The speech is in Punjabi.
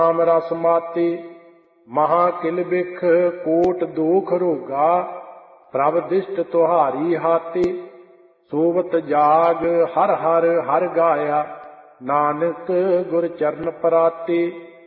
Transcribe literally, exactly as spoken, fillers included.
ਨਾਮ ਰਸ ਮਾਤੀ। ਮਹਾ ਕਿਲ ਬਿਖ ਕੋਟ ਦੋਖ ਰੋਗਾ, ਪ੍ਰਭ ਦਿਸ਼ਟ ਤੁਹਾਰੀ ਹਾਤੀ। ਸੋਵਤ ਜਾਗ ਹਰ ਹਰ ਹਰ ਗਾਇਆ, ਨਾਨਕ ਗੁਰ ਚਰਨ ਪਰਾਤੀ।